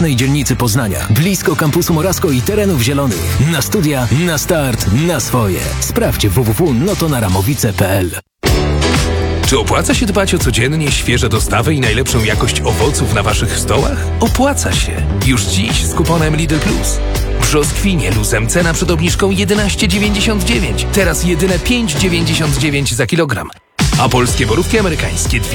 nowoczesnej dzielnicy Poznania, blisko kampusu Morasko i terenów zielonych. Na studia, na start, na swoje. Sprawdź www.notonaramowice.pl. Czy opłaca się dbać o codziennie świeże dostawy i najlepszą jakość owoców na Waszych stołach? Opłaca się. Już dziś z kuponem Lidl Plus. Brzoskwinie luzem cena przed obniżką 11,99. Teraz jedyne 5,99 za kilogram. A polskie borówki amerykańskie